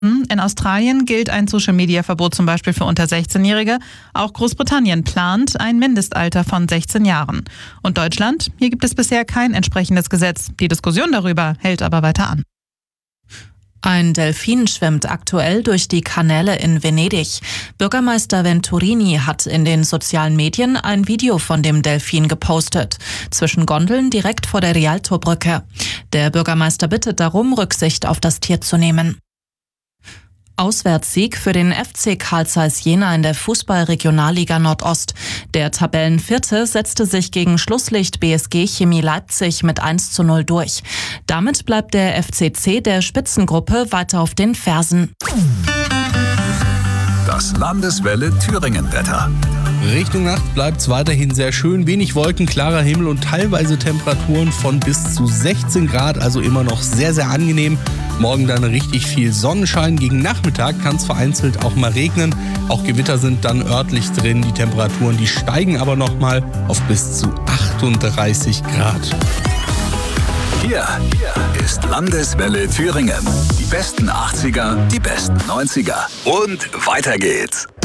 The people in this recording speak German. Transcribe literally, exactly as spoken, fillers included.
In Australien gilt ein Social-Media-Verbot zum Beispiel für unter sechzehnjährige. Auch Großbritannien plant ein Mindestalter von sechzehn Jahren. Und Deutschland? Hier gibt es bisher kein entsprechendes Gesetz. Die Diskussion darüber hält aber weiter an. Ein Delfin schwimmt aktuell durch die Kanäle in Venedig. Bürgermeister Venturini hat in den sozialen Medien ein Video von dem Delfin gepostet. Zwischen Gondeln direkt vor der Rialtobrücke. Der Bürgermeister bittet darum, Rücksicht auf das Tier zu nehmen. Auswärtssieg für den F C Carl Zeiss Jena in der Fußball-Regionalliga Nordost. Der Tabellenvierte setzte sich gegen Schlusslicht B S G Chemie Leipzig mit eins zu null durch. Damit bleibt der F C C der Spitzengruppe weiter auf den Fersen. Das Landeswelle Thüringen-Wetter. Richtung Nacht bleibt es weiterhin sehr schön, wenig Wolken, klarer Himmel und teilweise Temperaturen von bis zu sechzehn Grad, also immer noch sehr, sehr angenehm. Morgen dann richtig viel Sonnenschein, gegen Nachmittag kann es vereinzelt auch mal regnen. Auch Gewitter sind dann örtlich drin, die Temperaturen, die steigen aber nochmal auf bis zu achtunddreißig Grad. Hier ist Landeswelle Thüringen. Die besten achtziger, die besten neunziger und weiter geht's.